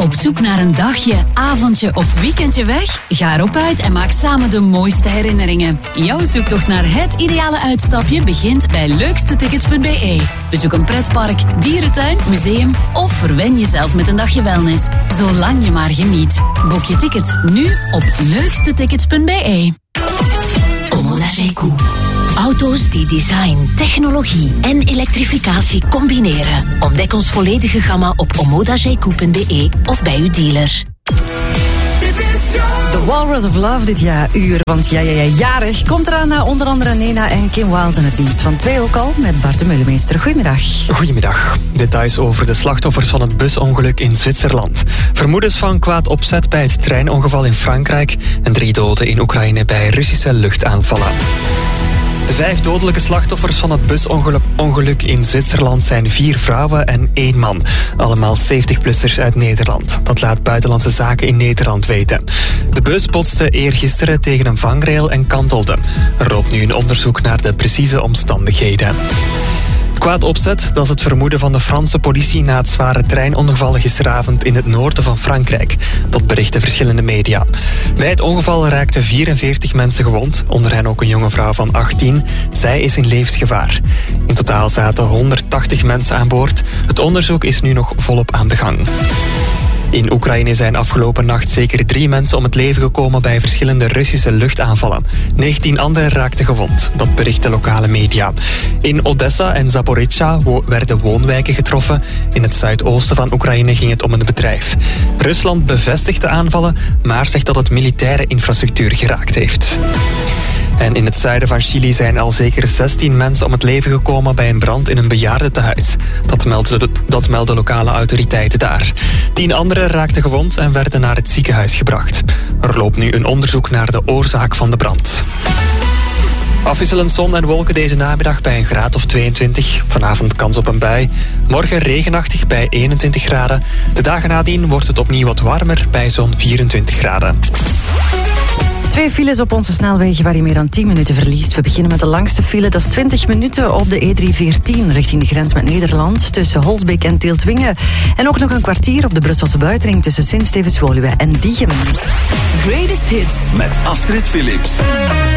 Op zoek naar een dagje, avondje of weekendje weg? Ga erop uit en maak samen de mooiste herinneringen. Jouw zoektocht naar het ideale uitstapje begint bij leukstetickets.be. Bezoek een pretpark, dierentuin, museum of verwen jezelf met een dagje wellness. Zolang je maar geniet. Boek je tickets nu op leukstetickets.be. Omoda G-Koe. Auto's die design, technologie en elektrificatie combineren. Ontdek ons volledige gamma op omodajkoe.be of bij uw dealer. The Walrus of Love dit uur, want jarig komt eraan na onder andere Nena en Kim Wilde en het nieuws van 2 ook al met Bart de Meulemeester. Goedemiddag. Goedemiddag. Details over de slachtoffers van het busongeluk in Zwitserland. Vermoedens van kwaad opzet bij het treinongeval in Frankrijk en 3 doden in Oekraïne bij Russische luchtaanvallen. De 5 dodelijke slachtoffers van het busongeluk in Zwitserland zijn 4 vrouwen en 1 man. Allemaal 70-plussers uit Nederland. Dat laat Buitenlandse Zaken in Nederland weten. De bus botste eergisteren tegen een vangrail en kantelde. Er loopt nu een onderzoek naar de precieze omstandigheden. Kwaad opzet, dat is het vermoeden van de Franse politie na het zware treinongeval gisteravond in het noorden van Frankrijk. Dat berichten verschillende media. Bij het ongeval raakten 44 mensen gewond, onder hen ook een jonge vrouw van 18. Zij is in levensgevaar. In totaal zaten 180 mensen aan boord. Het onderzoek is nu nog volop aan de gang. In Oekraïne zijn afgelopen nacht zeker 3 mensen om het leven gekomen bij verschillende Russische luchtaanvallen. 19 anderen raakten gewond, dat berichten lokale media. In Odessa en Zaporizhzhia werden woonwijken getroffen. In het zuidoosten van Oekraïne ging het om een bedrijf. Rusland bevestigt de aanvallen, maar zegt dat het militaire infrastructuur geraakt heeft. En in het zuiden van Chili zijn al zeker 16 mensen om het leven gekomen bij een brand in een bejaardentehuis. Dat melden lokale autoriteiten daar. 10 anderen raakten gewond en werden naar het ziekenhuis gebracht. Er loopt nu een onderzoek naar de oorzaak van de brand. Afwisselend zon en wolken deze namiddag bij een graad of 22. Vanavond kans op een bui. Morgen regenachtig bij 21 graden. De dagen nadien wordt het opnieuw wat warmer bij zo'n 24 graden. 2 files op onze snelwegen waar je meer dan 10 minuten verliest. We beginnen met de langste file, dat is 20 minuten op de E314 richting de grens met Nederland tussen Holsbeek en Tieltwingen. En ook nog een kwartier op de Brusselse buitenring tussen Sint-Stevens-Woluwe en Diegem. Greatest Hits met Astrid Philips.